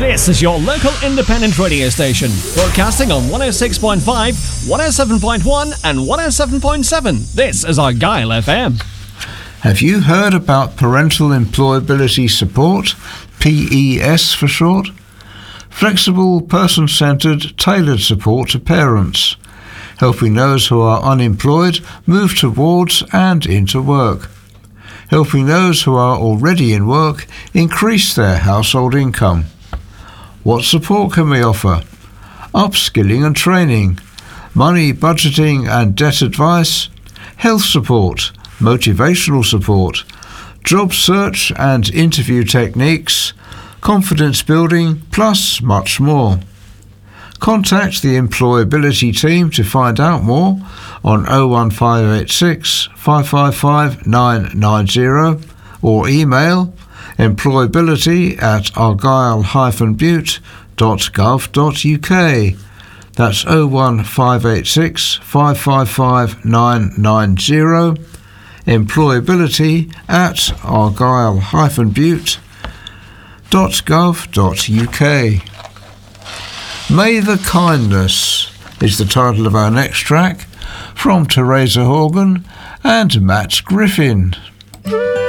This is your local independent radio station, broadcasting on 106.5, 107.1 and 107.7. This is Argyle FM. Have you heard about Parental Employability Support, PES for short? Flexible, person-centred, tailored support to parents, helping those who are unemployed move towards and into work, helping those who are already in work increase their household income. What support can we offer? Upskilling and training, money, budgeting and debt advice, health support, motivational support, job search and interview techniques, confidence building, plus much more. Contact the employability team to find out more on 01586 555 990 or email employability@argyle-bute.gov.uk. That's 01586 555 990, employability@argyle-bute.gov.uk. May the Kindness is the title of our next track from Teresa Horgan and Matt Griffin.